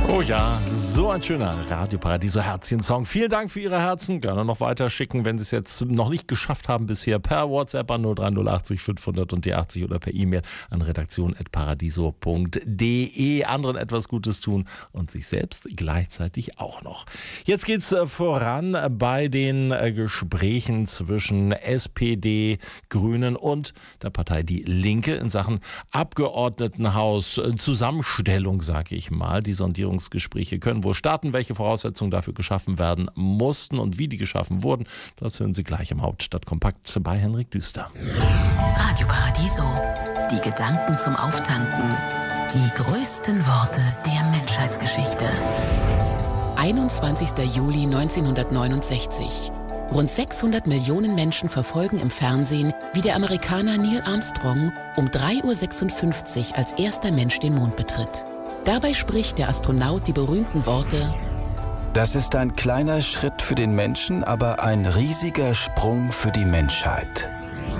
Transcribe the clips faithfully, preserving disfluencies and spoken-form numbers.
Oh ja, so ein schöner Radio Paradiso Herzchen-Song. Vielen Dank für Ihre Herzen. Gerne noch weiter schicken, wenn Sie es jetzt noch nicht geschafft haben bisher, per WhatsApp an null drei null achtzig fünfhundert und die achtzig oder per E-Mail an redaktion at paradiso punkt de. Anderen etwas Gutes tun und sich selbst gleichzeitig auch noch. Jetzt geht's voran bei den Gesprächen zwischen S P D, Grünen und der Partei Die Linke in Sachen Abgeordnetenhaus. Zusammenstellung, sage ich mal. Die Sondierungsgespräche können wohl starten. Welche Voraussetzungen dafür geschaffen werden mussten und wie die geschaffen wurden, das hören Sie gleich im Hauptstadtkompakt bei Henrik Düster. Radio Paradiso. Die Gedanken zum Auftanken. Die größten Worte der Menschheitsgeschichte. einundzwanzigster Juli neunzehnhundertneunundsechzig. Rund sechshundert Millionen Menschen verfolgen im Fernsehen, wie der Amerikaner Neil Armstrong um drei Uhr sechsundfünfzig als erster Mensch den Mond betritt. Dabei spricht der Astronaut die berühmten Worte: Das ist ein kleiner Schritt für den Menschen, aber ein riesiger Sprung für die Menschheit.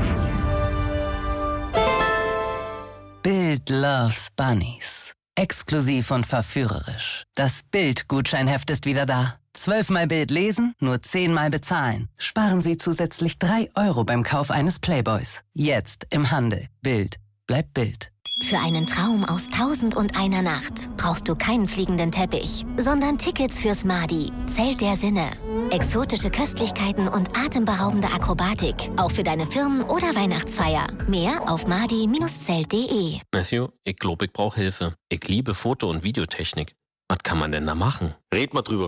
Bild loves Bunnies. Exklusiv und verführerisch. Das Bild-Gutscheinheft ist wieder da. Zwölfmal Bild lesen, nur zehnmal bezahlen. Sparen Sie zusätzlich drei Euro beim Kauf eines Playboys. Jetzt im Handel. Bild bleibt Bild. Für einen Traum aus Tausend und einer Nacht brauchst du keinen fliegenden Teppich, sondern Tickets fürs Madi, Zelt der Sinne. Exotische Köstlichkeiten und atemberaubende Akrobatik, auch für deine Firmen- oder Weihnachtsfeier. Mehr auf madi Bindestrich zelt punkt de. Matthew, ich glaube, ich brauche Hilfe. Ich liebe Foto- und Videotechnik. Was kann man denn da machen? Red mal drüber.